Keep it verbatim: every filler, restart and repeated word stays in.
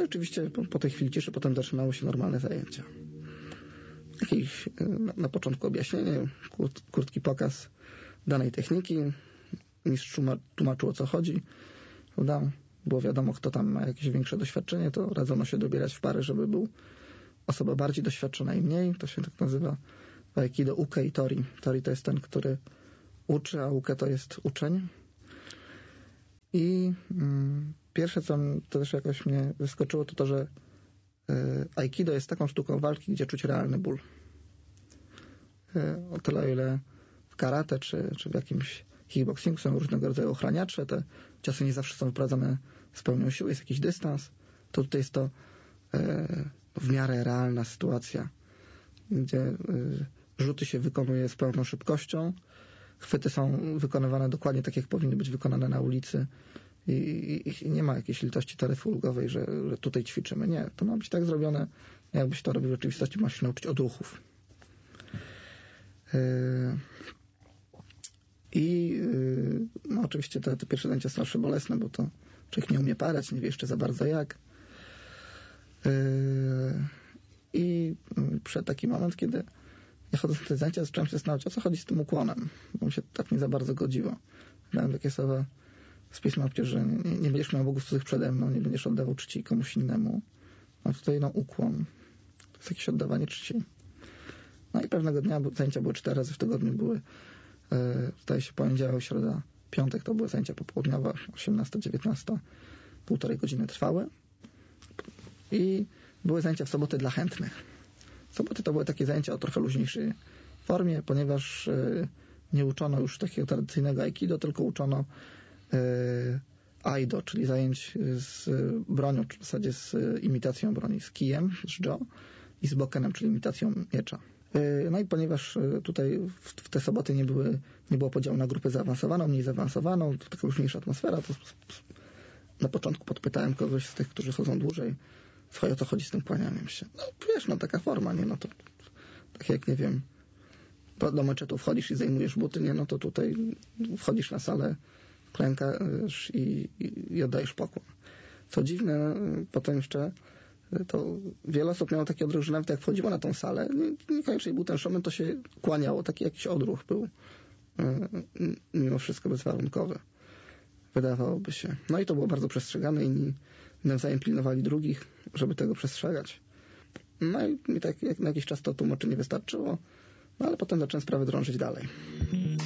No i oczywiście po, po tej chwili ciszy potem zaczynały się normalne zajęcia. Jakiś na, na początku objaśnienie, krót, krótki pokaz danej techniki. Mistrz tłumaczył, o co chodzi. Prawda? Było wiadomo, kto tam ma jakieś większe doświadczenie, to radzono się dobierać w pary, żeby był osoba bardziej doświadczona i mniej. To się tak nazywa w Aikido uke i tori. Tori to jest ten, który uczy, a uke to jest uczeń. I mm, pierwsze, co to też jakoś mnie zaskoczyło, to to, że y, Aikido jest taką sztuką walki, gdzie czuć realny ból. Y, o tyle, o ile w karate czy, czy w jakimś kickboxingu są różnego rodzaju ochraniacze, te ciosy nie zawsze są wyprowadzane z pełnią siły, jest jakiś dystans, to tutaj jest to y, w miarę realna sytuacja, gdzie y, rzuty się wykonuje z pełną szybkością, chwyty są wykonywane dokładnie tak, jak powinny być wykonane na ulicy i, i, i nie ma jakiejś litości taryfy ulgowej, że, że tutaj ćwiczymy. Nie, to ma być tak zrobione, jakbyś to robił w rzeczywistości, masz się nauczyć odruchów. Yy, I yy, no oczywiście te, te pierwsze zajęcia są zawsze bolesne, bo to człowiek nie umie padać, nie wie jeszcze za bardzo jak. Yy, I przed taki moment, kiedy ja chodząc na te zajęcia, zacząłem się zastanawiać, o co chodzi z tym ukłonem, bo mi się tak nie za bardzo godziło. Miałem takie słowa z pisma, że nie, nie będziesz miał bogów cudzych przede mną, nie będziesz oddawał czci komuś innemu. A tutaj no ukłon. To jest jakieś oddawanie czci. No i pewnego dnia zajęcia były cztery razy w tygodniu. Były, e, zdaje się, poniedziałek, środa, piątek to były zajęcia popołudniowe, osiemnasta dziewiętnasta, półtorej godziny trwały. I były zajęcia w soboty dla chętnych. Soboty to były takie zajęcia o trochę luźniejszej formie, ponieważ y, nie uczono już takiego tradycyjnego aikido, tylko uczono y, aido, czyli zajęć z bronią, czy w zasadzie z imitacją broni, z kijem, z jo i z bokenem, czyli imitacją miecza. Y, no i ponieważ y, tutaj w, w te soboty nie, były, nie było podziału na grupę zaawansowaną, mniej zaawansowaną, to taka luźniejsza atmosfera, to na początku podpytałem kogoś z tych, którzy chodzą dłużej, swoje o co chodzi z tym kłanianiem się. No wiesz, no taka forma, nie, no to tak jak, nie wiem, do, do meczetu wchodzisz i zajmujesz buty, nie, no to tutaj wchodzisz na salę, klękasz i, i, i oddajesz pokłon. Co dziwne, potem jeszcze to wiele osób miało taki odruch, że nawet jak wchodziło na tą salę, niekoniecznie był ten szomen, to się kłaniało, taki jakiś odruch był mimo wszystko bezwarunkowy. Wydawałoby się. No i to było bardzo przestrzegane, inni nawzajem pilnowali drugich, żeby tego przestrzegać. No i, i tak jak na jakiś czas to tłumaczenie wystarczyło, no ale potem zacząłem sprawę drążyć dalej.